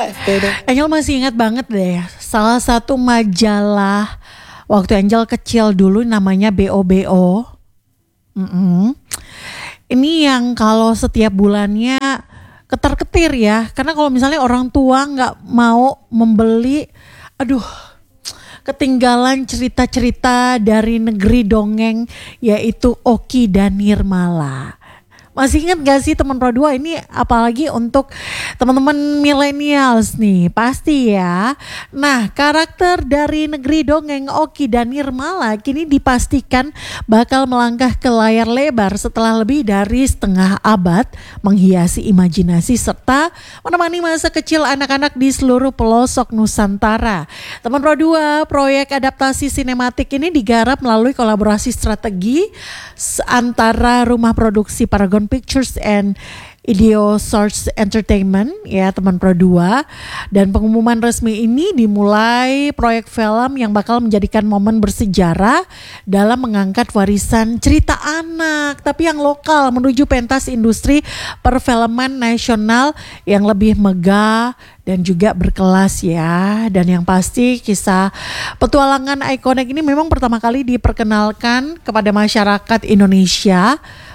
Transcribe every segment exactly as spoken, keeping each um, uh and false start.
Angel masih ingat banget deh, salah satu majalah waktu Angel kecil dulu namanya B O B O. Mm-mm. Ini yang kalau setiap bulannya ketar-ketir ya, karena kalau misalnya orang tua nggak mau membeli, aduh, ketinggalan cerita-cerita dari negeri dongeng yaitu Oki dan Nirmala. Masih ingat gak sih teman Pro dua ini, apalagi untuk teman-teman millennials nih pasti ya. Nah, karakter dari negeri dongeng Oki dan Nirmala kini dipastikan bakal melangkah ke layar lebar setelah lebih dari setengah abad menghiasi imajinasi serta menemani masa kecil anak-anak di seluruh pelosok Nusantara. Teman Pro dua, proyek adaptasi sinematik ini digarap melalui kolaborasi strategi antara rumah produksi Paragon Pictures and Ideo Source Entertainment ya teman Pro dua, dan pengumuman resmi ini dimulai proyek film yang bakal menjadikan momen bersejarah dalam mengangkat warisan cerita anak tapi yang lokal menuju pentas industri perfilman nasional yang lebih megah dan juga berkelas ya. Dan yang pasti kisah petualangan ikonik ini memang pertama kali diperkenalkan kepada masyarakat Indonesia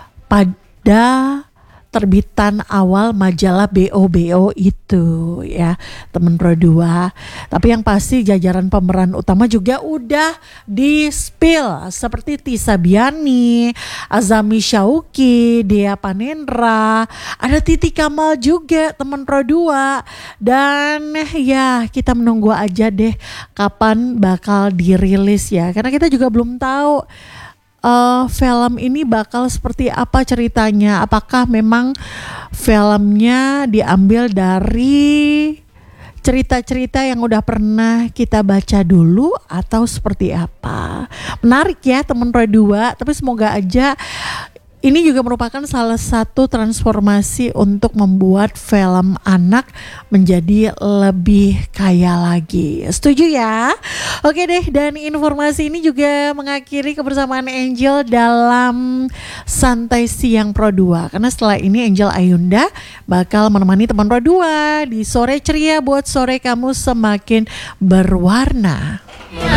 pada terbitan awal majalah B O B O itu ya teman Pro dua. Tapi yang pasti jajaran pemeran utama juga udah di spill seperti Tisa Biani, Azami Syauki, Dea Panendra, ada Titi Kamal juga teman Pro dua. Dan ya kita menunggu aja deh kapan bakal dirilis ya, karena kita juga belum tahu Uh, film ini bakal seperti apa ceritanya. Apakah memang filmnya diambil dari cerita-cerita yang udah pernah kita baca dulu atau seperti apa? Menarik ya teman Pro dua, tapi semoga aja ini juga merupakan salah satu transformasi untuk membuat film anak menjadi lebih kaya lagi. Setuju ya? Oke deh, dan informasi ini juga mengakhiri kebersamaan Angel dalam Santai Siang Pro dua. Karena setelah ini Angel Ayunda bakal menemani teman Pro dua di sore ceria buat sore kamu semakin berwarna.